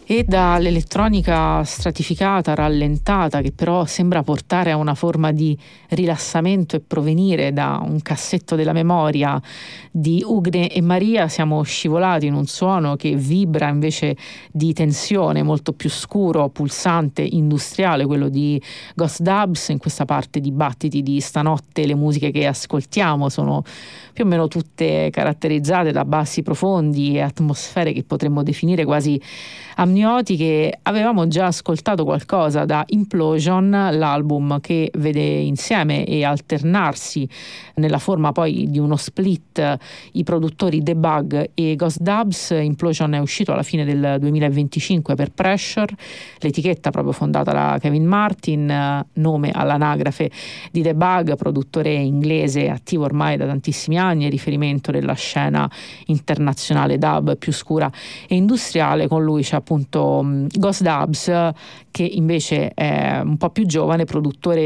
E dall'elettronica stratificata, rallentata, che però sembra portare a una forma di rilassamento e provenire da un cassetto della memoria di Ugne e Maria, siamo scivolati in un suono che vibra invece di tensione, molto più scuro, pulsante, industriale, quello di Ghost Dubs. In questa parte di Battiti di stanotte le musiche che ascoltiamo sono più o meno tutte caratterizzate da bassi profondi e atmosfere che potremmo definire quasi amniotiche. Avevamo già ascoltato qualcosa da Implosion, l'album che vede insieme e alternarsi nella forma poi di uno split i produttori The Bug e Ghost Dubs. Implosion è uscito alla fine del 2025 per Pressure, l'etichetta proprio fondata da Kevin Martin, nome all'anagrafe di The Bug, produttore inglese attivo ormai da tantissimi anni e riferimento della scena internazionale dub più scura e industriale. Con lui c'è appunto Ghost Dubs, che invece è un po' più giovane, produttore